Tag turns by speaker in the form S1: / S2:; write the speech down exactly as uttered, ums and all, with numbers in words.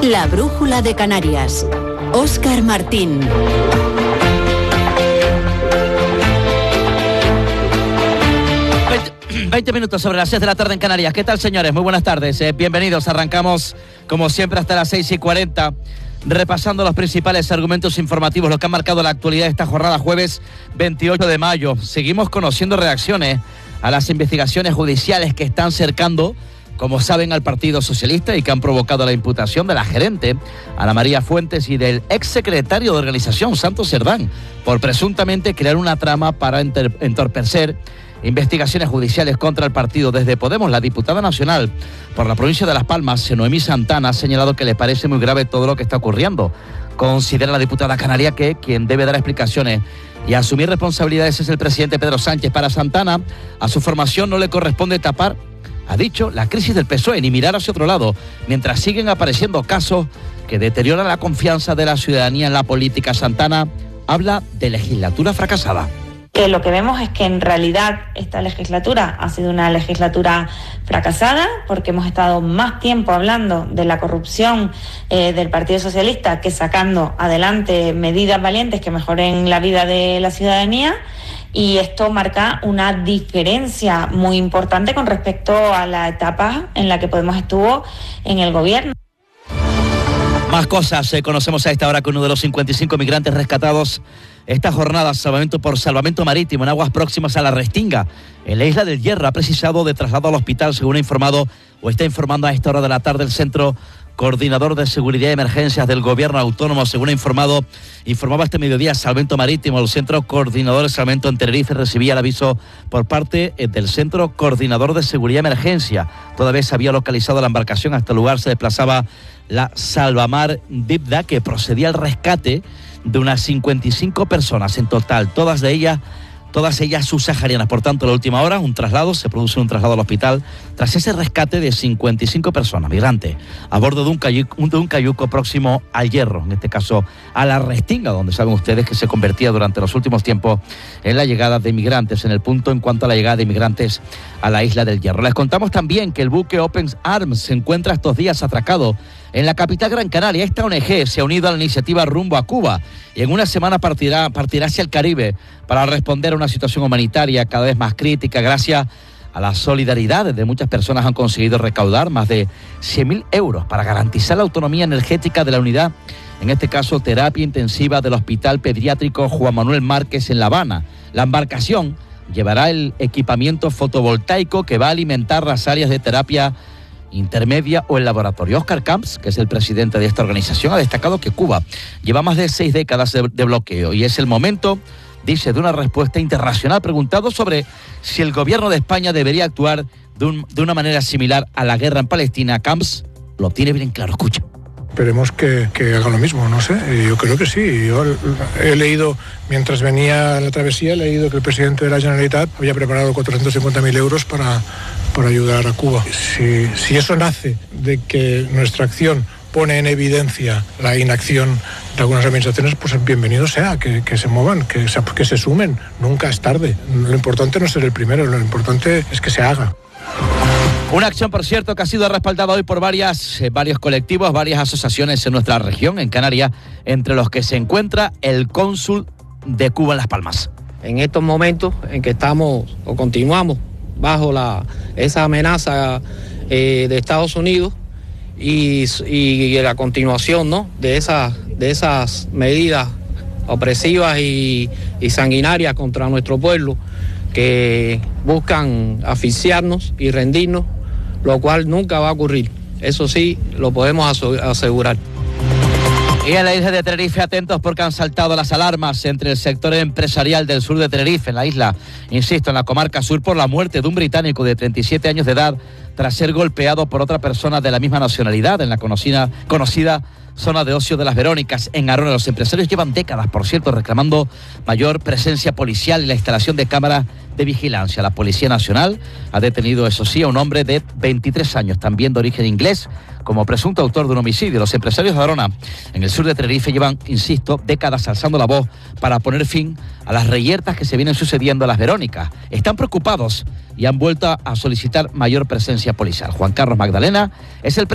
S1: La brújula de Canarias. Óscar Martín.
S2: veinte minutos sobre las seis de la tarde en Canarias. ¿Qué tal, señores? Muy buenas tardes. Eh, bienvenidos. Arrancamos, como siempre, hasta las seis y cuarenta, repasando los principales argumentos informativos, lo que han marcado la actualidad de esta jornada jueves veintiocho de mayo. Seguimos conociendo reacciones a las investigaciones judiciales que están cercando, como saben, al Partido Socialista y que han provocado la imputación de la gerente Ana María Fuentes y del exsecretario de organización, Santos Cerdán, por presuntamente crear una trama para entorpecer investigaciones judiciales contra el partido. Desde Podemos, la diputada nacional por la provincia de Las Palmas, Noemí Santana, ha señalado que le parece muy grave todo lo que está ocurriendo. Considera la diputada canaria que quien debe dar explicaciones y asumir responsabilidades es el presidente Pedro Sánchez. Para Santana, a su formación no le corresponde tapar, ha dicho, la crisis del P S O E ni mirar hacia otro lado, mientras siguen apareciendo casos que deterioran la confianza de la ciudadanía en la política. Santana habla de legislatura fracasada.
S3: Que lo que vemos es que en realidad esta legislatura ha sido una legislatura fracasada, porque hemos estado más tiempo hablando de la corrupción eh, del Partido Socialista que sacando adelante medidas valientes que mejoren la vida de la ciudadanía, y esto marca una diferencia muy importante con respecto a la etapa en la que Podemos estuvo en el gobierno.
S2: Más cosas. Eh, conocemos a esta hora que uno de los cincuenta y cinco migrantes rescatados esta jornada salvamento por salvamento marítimo en aguas próximas a la Restinga, en la isla del Hierro, ha precisado de traslado al hospital, según ha informado o está informando a esta hora de la tarde el Centro Coordinador de Seguridad y Emergencias del Gobierno Autónomo. Según ha informado, informaba este mediodía Salvamento Marítimo, el Centro Coordinador de Salvamento en Tenerife recibía el aviso por parte del Centro Coordinador de Seguridad y Emergencia. Toda vez se había localizado la embarcación, hasta el lugar se desplazaba la Salvamar Dibda, que procedía al rescate de unas cincuenta y cinco personas en total, todas de ellas, todas ellas subsaharianas. Por tanto, a la última hora, un traslado, se produce un traslado al hospital tras ese rescate de cincuenta y cinco personas, migrantes, a bordo de un cayuco, de un cayuco próximo al Hierro, en este caso a la Restinga, donde saben ustedes que se convertía durante los últimos tiempos en la llegada de migrantes, en el punto en cuanto a la llegada de migrantes a la isla del Hierro. Les contamos también que el buque Open Arms se encuentra estos días atracado en la capital Gran Canaria. Esta O N G se ha unido a la iniciativa Rumbo a Cuba y en una semana partirá, partirá hacia el Caribe para responder a una situación humanitaria cada vez más crítica. Gracias a la solidaridad de muchas personas han conseguido recaudar más de cien mil euros para garantizar la autonomía energética de la unidad, en este caso terapia intensiva del Hospital Pediátrico Juan Manuel Márquez en La Habana. La embarcación llevará el equipamiento fotovoltaico que va a alimentar las áreas de terapia intermedia o el laboratorio. Oscar Camps, que es el presidente de esta organización, ha destacado que Cuba lleva más de seis décadas de, de bloqueo y es el momento, dice, de una respuesta internacional. Preguntado sobre si el gobierno de España debería actuar de, un, de una manera similar a la guerra en Palestina, Camps lo tiene bien claro. Escucha.
S4: Esperemos que, que hagan lo mismo, no sé, yo creo que sí. Yo he leído, mientras venía en la travesía, he leído que el presidente de la Generalitat había preparado cuatrocientos cincuenta mil euros para, para ayudar a Cuba. Si, si eso nace de que nuestra acción pone en evidencia la inacción de algunas administraciones, pues bienvenido sea, que, que se muevan, que se, que se sumen, nunca es tarde. Lo importante no es ser el primero, lo importante es que se haga.
S2: Una acción, por cierto, que ha sido respaldada hoy por varias, eh, varios colectivos, varias asociaciones en nuestra región, en Canarias, entre los que se encuentra el cónsul de Cuba en Las Palmas.
S5: En estos momentos en que estamos o continuamos bajo la, esa amenaza eh, de Estados Unidos y, y la continuación, ¿no?, de, esas, de esas medidas opresivas y, y sanguinarias contra nuestro pueblo, que buscan asfixiarnos y rendirnos, lo cual nunca va a ocurrir. Eso sí, lo podemos asegurar.
S2: Y en la isla de Tenerife, atentos porque han saltado las alarmas entre el sector empresarial del sur de Tenerife, en la isla, insisto, en la comarca sur, por la muerte de un británico de treinta y siete años de edad tras ser golpeado por otra persona de la misma nacionalidad en la conocida, conocida zona de ocio de Las Verónicas, en Arona. Los empresarios llevan décadas, por cierto, reclamando mayor presencia policial y la instalación de cámaras de vigilancia. La Policía Nacional ha detenido, eso sí, a un hombre de veintitrés años, también de origen inglés, como presunto autor de un homicidio. Los empresarios de Arona, en el sur de Tenerife, llevan, insisto, décadas alzando la voz para poner fin a las reyertas que se vienen sucediendo a Las Verónicas. Están preocupados y han vuelto a solicitar mayor presencia policial. Juan Carlos Magdalena es el